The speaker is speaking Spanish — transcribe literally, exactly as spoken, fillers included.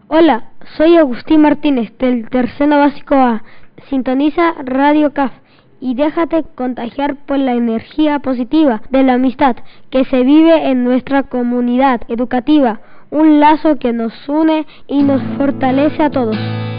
Hola, soy Agustín Martínez del Tercero Básico A. Sintoniza Radio C A F y déjate contagiar por la energía positiva de la amistad que se vive en nuestra comunidad educativa, un lazo que nos une y nos fortalece a todos.